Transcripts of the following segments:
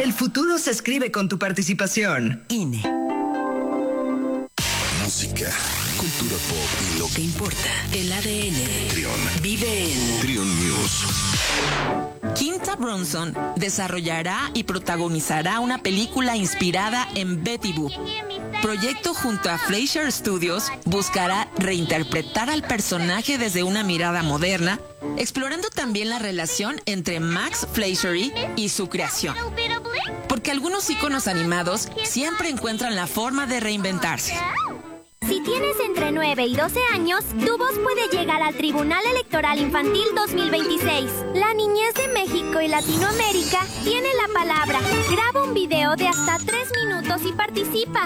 El futuro se escribe con tu participación. INE. Música, cultura pop y lo que importa. El ADN. Trion. Vive en Trion News. Quinta Brunson desarrollará y protagonizará una película inspirada en Betty Boop. Proyecto junto a Fleischer Studios buscará reinterpretar al personaje desde una mirada moderna, explorando también la relación entre Max Fleischer y su creación. Porque algunos íconos animados siempre encuentran la forma de reinventarse. Si tienes entre 9 y 12 años, tu voz puede llegar al Tribunal Electoral Infantil 2026. La niñez de México y Latinoamérica tiene la palabra. Graba un video de hasta 3 minutos y participa.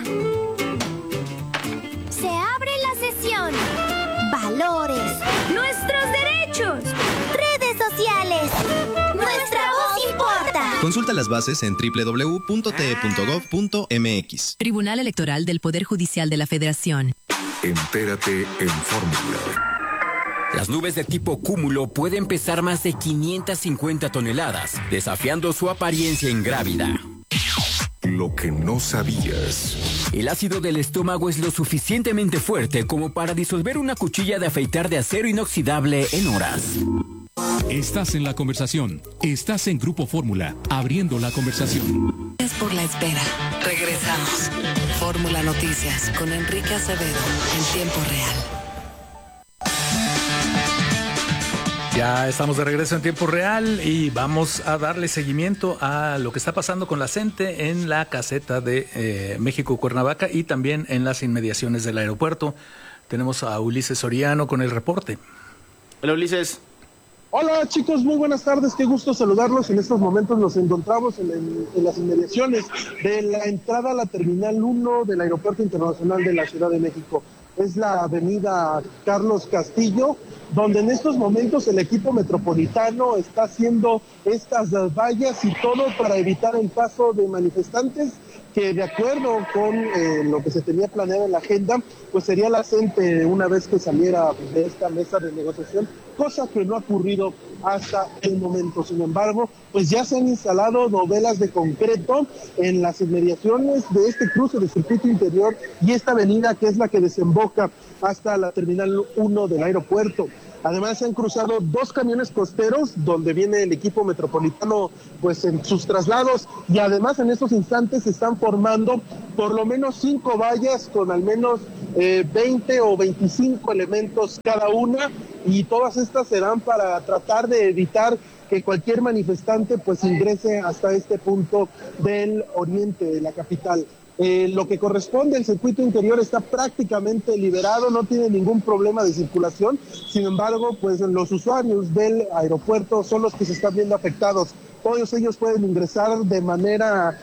Se abre la sesión. Valores. Nuestros derechos. Redes sociales. Nuestra voz importa. Consulta las bases en www.te.gov.mx. Tribunal Electoral del Poder Judicial de la Federación. Entérate en Fórmula. Las nubes de tipo cúmulo pueden pesar más de 550 toneladas, desafiando su apariencia ingrávida. Lo que no sabías. El ácido del estómago es lo suficientemente fuerte como para disolver una cuchilla de afeitar de acero inoxidable en horas. Estás en la conversación. Estás en Grupo Fórmula, abriendo la conversación. Gracias por la espera. Regresamos. Fórmula Noticias con Enrique Acevedo en tiempo real. Ya estamos de regreso en tiempo real y vamos a darle seguimiento a lo que está pasando con la CENTE en la caseta de México-Cuernavaca y también en las inmediaciones del aeropuerto. Tenemos a Ulises Soriano con el reporte. Hola, Ulises. Hola chicos, muy buenas tardes, qué gusto saludarlos. En estos momentos nos encontramos en las inmediaciones de la entrada a la Terminal 1 del Aeropuerto Internacional de la Ciudad de México. Es la avenida Carlos Castillo, donde en estos momentos el equipo metropolitano está haciendo estas vallas y todo para evitar el paso de manifestantes que de acuerdo con lo que se tenía planeado en la agenda, pues sería la CENTE una vez que saliera de esta mesa de negociación, cosa que no ha ocurrido hasta el momento. Sin embargo, pues ya se han instalado dovelas de concreto en las inmediaciones de este cruce de circuito interior y esta avenida que es la que desemboca hasta la Terminal 1 del aeropuerto. Además se han cruzado 2 camiones costeros donde viene el equipo metropolitano pues en sus traslados y además en estos instantes se están formando por lo menos 5 vallas con al menos 20 o 25 elementos cada una y todas estas serán para tratar de evitar que cualquier manifestante pues ingrese hasta este punto del oriente de la capital. Lo que corresponde al circuito interior está prácticamente liberado, no tiene ningún problema de circulación, sin embargo, pues los usuarios del aeropuerto son los que se están viendo afectados. Todos ellos pueden ingresar de manera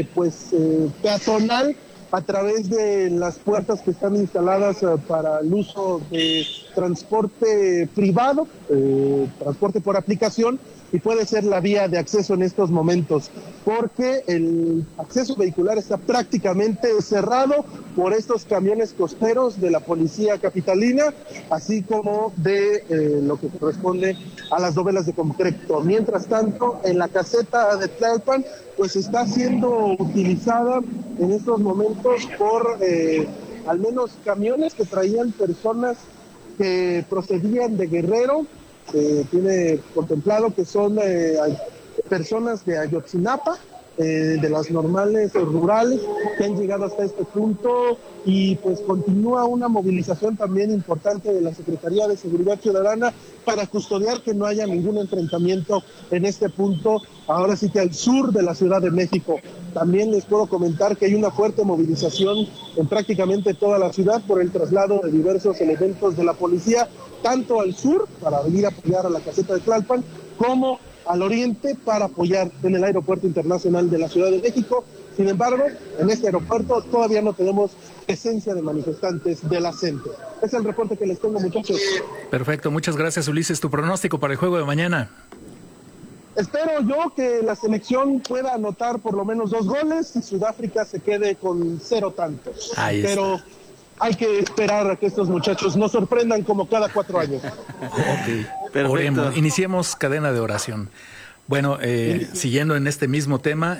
peatonal a través de las puertas que están instaladas para el uso de transporte privado, transporte por aplicación, y puede ser la vía de acceso en estos momentos, porque el acceso vehicular está prácticamente cerrado por estos camiones costeros de la policía capitalina, así como de lo que corresponde a las dovelas de concreto. Mientras tanto, en la caseta de Tlalpan, pues está siendo utilizada en estos momentos por al menos camiones que traían personas que procedían de Guerrero. Tiene contemplado que son personas de Ayotzinapa, de las normales rurales que han llegado hasta este punto y pues continúa una movilización también importante de la Secretaría de Seguridad Ciudadana para custodiar que no haya ningún enfrentamiento en este punto, ahora sí que al sur de la Ciudad de México. También les puedo comentar que hay una fuerte movilización en prácticamente toda la ciudad por el traslado de diversos elementos de la policía, tanto al sur para venir a apoyar a la caseta de Tlalpan, como al oriente para apoyar en el Aeropuerto Internacional de la Ciudad de México. Sin embargo, en este aeropuerto todavía no tenemos presencia de manifestantes de la CENTE. Es el reporte que les tengo, muchachos. Perfecto, muchas gracias, Ulises. ¿Tu pronóstico para el juego de mañana? Espero yo que la selección pueda anotar por lo menos 2 goles y Sudáfrica se quede con 0 tantos. Pero hay que esperar a que estos muchachos nos sorprendan como cada 4 años. Ok, oremos. Iniciemos cadena de oración. Bueno, siguiendo en este mismo tema,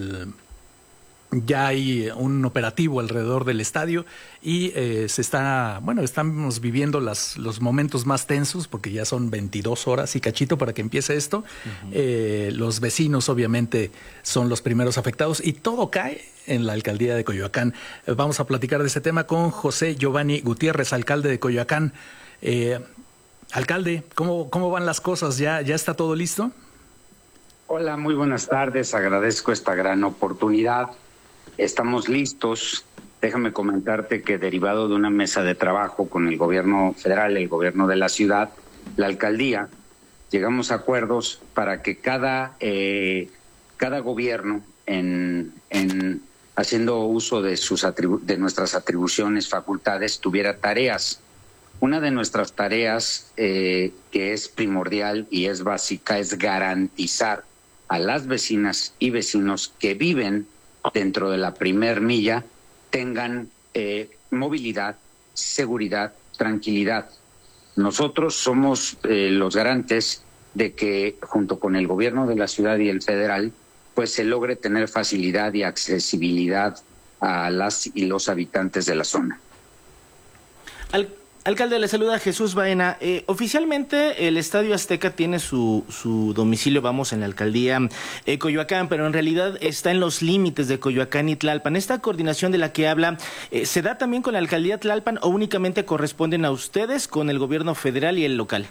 ya hay un operativo alrededor del estadio y estamos viviendo los momentos más tensos porque ya son 22 horas y cachito para que empiece esto. Los vecinos obviamente son los primeros afectados y todo cae en la alcaldía de Coyoacán. Vamos a platicar de ese tema con José Giovanni Gutiérrez, alcalde de Coyoacán. Alcalde, ¿cómo van las cosas? ¿Ya está todo listo? Hola, muy buenas tardes. Agradezco esta gran oportunidad. Estamos listos. Déjame comentarte que derivado de una mesa de trabajo con el gobierno federal, el gobierno de la ciudad, la alcaldía, llegamos a acuerdos para que cada gobierno, en haciendo uso de nuestras atribuciones, facultades, tuviera tareas. Una de nuestras tareas, que es primordial y es básica, es garantizar a las vecinas y vecinos que viven dentro de la primer milla tengan movilidad, seguridad, tranquilidad. Nosotros somos los garantes de que junto con el gobierno de la ciudad y el federal pues se logre tener facilidad y accesibilidad a las y los habitantes de la zona. Alcalde, le saluda Jesús Baena. Oficialmente el Estadio Azteca tiene su domicilio, en la alcaldía Coyoacán, pero en realidad está en los límites de Coyoacán y Tlalpan. ¿Esta coordinación de la que habla se da también con la alcaldía Tlalpan o únicamente corresponden a ustedes con el gobierno federal y el local?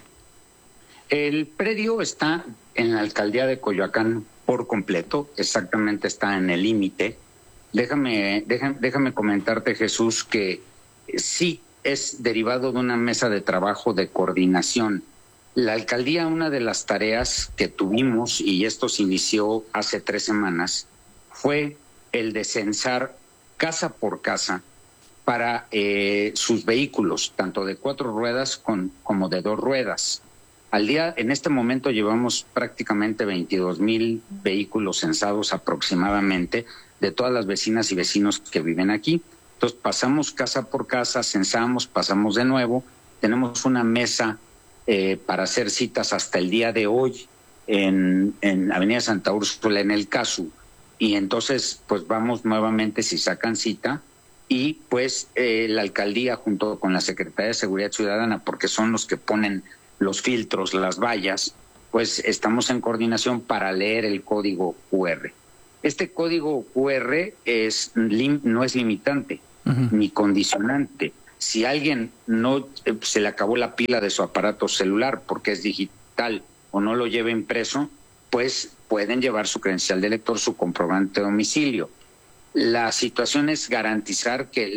El predio está en la alcaldía de Coyoacán por completo, exactamente está en el límite. Déjame comentarte, Jesús, que sí, es derivado de una mesa de trabajo de coordinación. La alcaldía, una de las tareas que tuvimos, y esto se inició hace 3 semanas, fue el de censar casa por casa para sus vehículos, tanto de 4 ruedas como de 2 ruedas. En este momento llevamos prácticamente 22,000 vehículos censados aproximadamente de todas las vecinas y vecinos que viven aquí. Entonces pasamos casa por casa, censamos, pasamos de nuevo. Tenemos una mesa para hacer citas hasta el día de hoy en Avenida Santa Úrsula, en el CASU. Y entonces pues vamos nuevamente si sacan cita y pues la alcaldía junto con la Secretaría de Seguridad Ciudadana, porque son los que ponen los filtros, las vallas, pues estamos en coordinación para leer el código QR. Este código QR no es limitante ni condicionante. Si alguien no se le acabó la pila de su aparato celular porque es digital o no lo lleva impreso, pues pueden llevar su credencial de lector, su comprobante de domicilio. La situación es garantizar que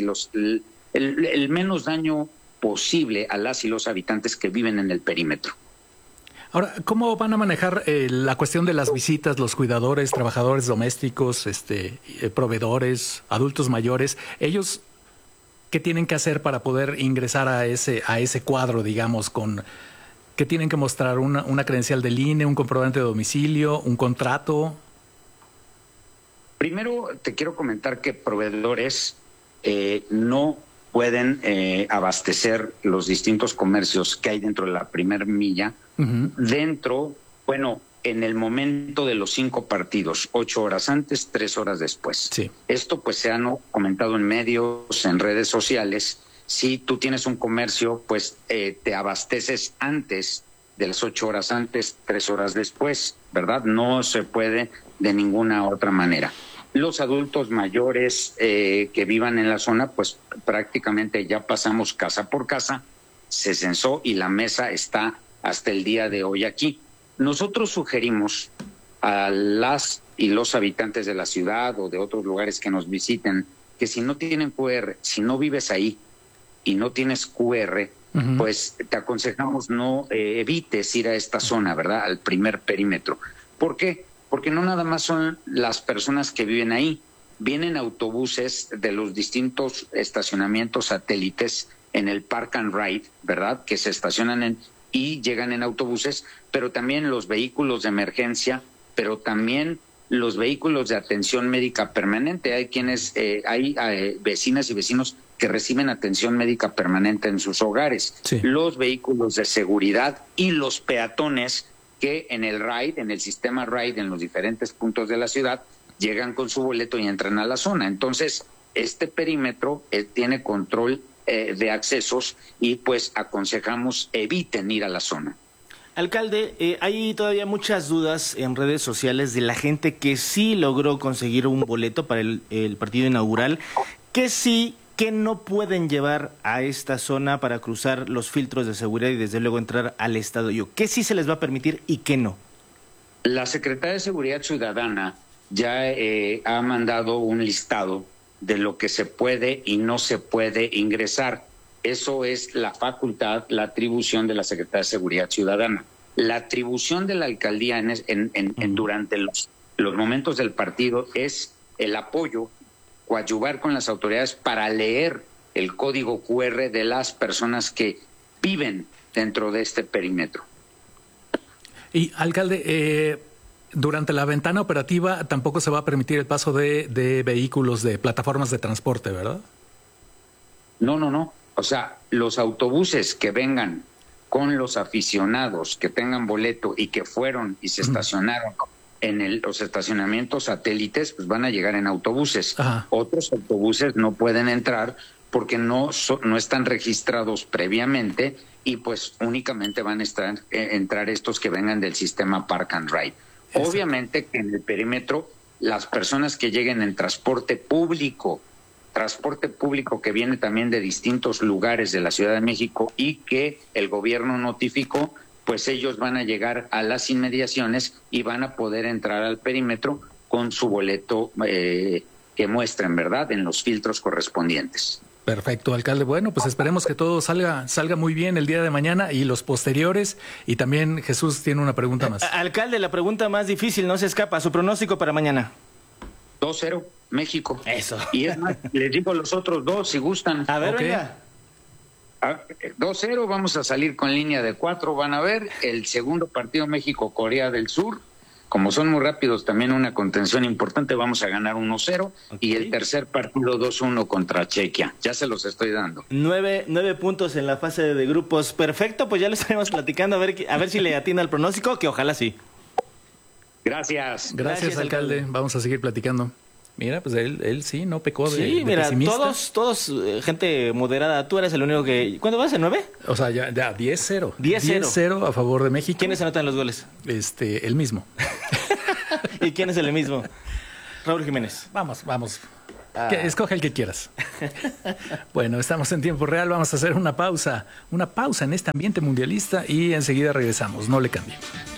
el menos daño posible a las y los habitantes que viven en el perímetro. Ahora, ¿cómo van a manejar la cuestión de las visitas, los cuidadores, trabajadores domésticos, proveedores, adultos mayores? Ellos, ¿qué tienen que hacer para poder ingresar a ese cuadro, digamos, ¿qué tienen que mostrar? ¿Una credencial del INE, un comprobante de domicilio, un contrato? Primero, te quiero comentar que proveedores no pueden abastecer los distintos comercios que hay dentro de la primer milla. En el momento de los 5 partidos, 8 horas antes, 3 horas después. Sí. Esto pues se ha comentado en medios, en redes sociales. Si tú tienes un comercio, pues te abasteces antes de las 8 horas antes, 3 horas después, ¿verdad? No se puede de ninguna otra manera. Los adultos mayores que vivan en la zona, pues prácticamente ya pasamos casa por casa, se censó y la mesa está hasta el día de hoy aquí. Nosotros sugerimos a las y los habitantes de la ciudad o de otros lugares que nos visiten que si no tienen QR, si no vives ahí y no tienes QR, pues te aconsejamos no evites ir a esta zona, ¿verdad? Al primer perímetro. ¿Por qué? Porque no nada más son las personas que viven ahí. Vienen autobuses de los distintos estacionamientos satélites en el Park and Ride, ¿verdad? Que se estacionan y llegan en autobuses, pero también los vehículos de emergencia, pero también los vehículos de atención médica permanente. Hay vecinas y vecinos que reciben atención médica permanente en sus hogares. Sí. Los vehículos de seguridad y los peatones que en el RIDE, en el sistema RIDE, en los diferentes puntos de la ciudad, llegan con su boleto y entran a la zona. Entonces, este perímetro tiene control de accesos y pues aconsejamos eviten ir a la zona. Alcalde, hay todavía muchas dudas en redes sociales de la gente que sí logró conseguir un boleto para el partido inaugural, que sí, que no pueden llevar a esta zona para cruzar los filtros de seguridad y desde luego entrar al estadio. ¿Qué sí se les va a permitir y qué no? La Secretaría de Seguridad Ciudadana ya ha mandado un listado de lo que se puede y no se puede ingresar. Eso es la facultad, la atribución de la Secretaría de Seguridad Ciudadana. La atribución de la alcaldía durante los momentos del partido es el apoyo, coadyuvar con las autoridades para leer el código QR de las personas que viven dentro de este perímetro. Y, alcalde, durante la ventana operativa tampoco se va a permitir el paso de vehículos de plataformas de transporte, ¿verdad? No. O sea, los autobuses que vengan con los aficionados que tengan boleto y que fueron y se estacionaron en los estacionamientos satélites, pues van a llegar en autobuses. Ajá. Otros autobuses no pueden entrar porque no están registrados previamente y pues únicamente van a entrar estos que vengan del sistema Park and Ride. Exacto. Obviamente que en el perímetro las personas que lleguen en transporte público que viene también de distintos lugares de la Ciudad de México y que el gobierno notificó, pues ellos van a llegar a las inmediaciones y van a poder entrar al perímetro con su boleto que muestren, ¿verdad?, en los filtros correspondientes. Perfecto, alcalde. Bueno, pues esperemos que todo salga muy bien el día de mañana y los posteriores. Y también Jesús tiene una pregunta más. Alcalde, la pregunta más difícil, no se escapa. ¿Su pronóstico para mañana? 2-0, México. Eso. Y es más, les digo los otros dos, si gustan. A ver, venga. 2-0, vamos a salir con línea de 4. Van a ver el segundo partido México-Corea del Sur. Como son muy rápidos, también una contención importante, vamos a ganar 1-0. Okay. Y el tercer partido 2-1 contra Chequia. Ya se los estoy dando. 9 puntos en la fase de grupos. Perfecto, pues ya lo estaremos platicando, a ver si le atina el pronóstico, que ojalá sí. Gracias. Gracias, alcalde. Vamos a seguir platicando. Mira, pues él sí, no pecó de pesimista. Todos, gente moderada. Tú eres el único que... ¿Cuándo vas? ¿El 9? O sea, ya 10-0. 10-0 a favor de México. ¿Quiénes anotan los goles? El mismo. ¿Y quién es el mismo? Raúl Jiménez. Vamos. Escoge el que quieras. Bueno, estamos en tiempo real. Vamos a hacer una pausa en este ambiente mundialista y enseguida regresamos. No le cambie.